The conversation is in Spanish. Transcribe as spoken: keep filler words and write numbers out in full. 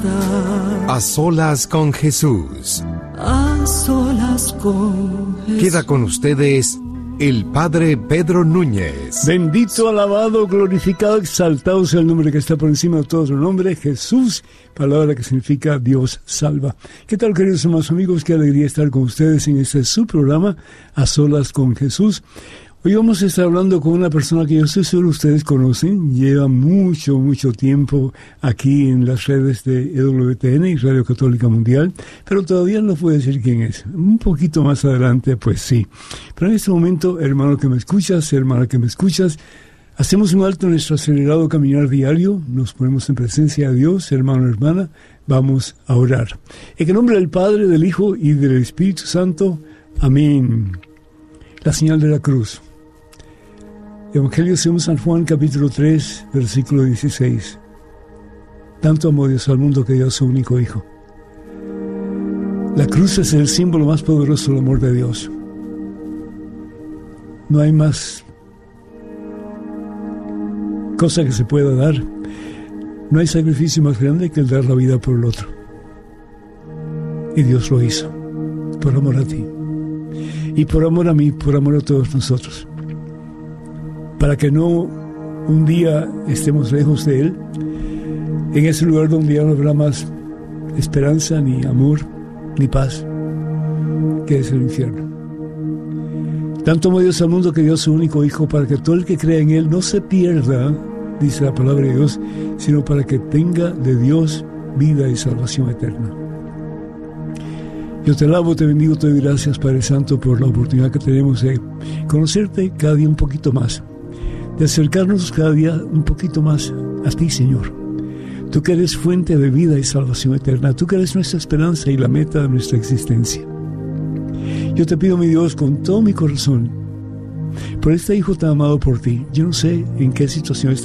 soledad. A solas con Jesús. A solas con Jesús. Queda con ustedes el Padre Pedro Núñez. Bendito, alabado, glorificado, exaltado sea el nombre que está por encima de todo su nombre, Jesús, palabra que significa Dios salva. ¿Qué tal, queridos hermanos amigos? Qué alegría estar con ustedes en este su programa, A Solas con Jesús. Hoy vamos a estar hablando con una persona que yo estoy seguro ustedes conocen, lleva mucho, mucho tiempo aquí en las redes de E W T N y Radio Católica Mundial, pero todavía no puedo decir quién es. Un poquito más adelante, pues sí. Pero en este momento, hermano que me escuchas, hermana que me escuchas, hacemos un alto en nuestro acelerado caminar diario, nos ponemos en presencia de Dios, hermano, hermana, vamos a orar. En el nombre del Padre, del Hijo y del Espíritu Santo, amén. La señal de la cruz. Evangelio según San Juan, capítulo tres, versículo dieciséis. Tanto amó Dios al mundo que dio a su único Hijo. La cruz es el símbolo más poderoso del amor de Dios. No hay más cosa que se pueda dar. No hay sacrificio más grande que el dar la vida por el otro. Y Dios lo hizo, por amor a ti. Y por amor a mí, por amor a todos nosotros. Para que no un día estemos lejos de Él, en ese lugar donde ya no habrá más esperanza, ni amor, ni paz, que es el infierno. Tanto amó Dios al mundo que dio a su único Hijo, para que todo el que crea en Él no se pierda, dice la palabra de Dios, sino para que tenga de Dios vida y salvación eterna. Yo te alabo, te bendigo, te doy gracias, Padre Santo, por la oportunidad que tenemos de conocerte cada día un poquito más, de acercarnos cada día un poquito más a ti, Señor. Tú que eres fuente de vida y salvación eterna, tú que eres nuestra esperanza y la meta de nuestra existencia. Yo te pido, mi Dios, con todo mi corazón, por este Hijo tan amado por ti. Yo no sé en qué situación está